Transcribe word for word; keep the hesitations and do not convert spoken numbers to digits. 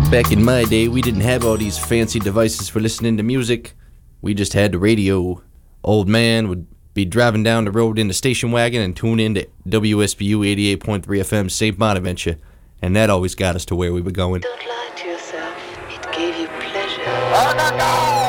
Back in my day, we didn't have all these fancy devices for listening to music. We just had the radio. Old man would be driving down the road in the station wagon and tune in to W S B U eighty-eight point three F M Saint Bonaventure, and that always got us to where we were going. Don't lie to yourself. It gave you pleasure.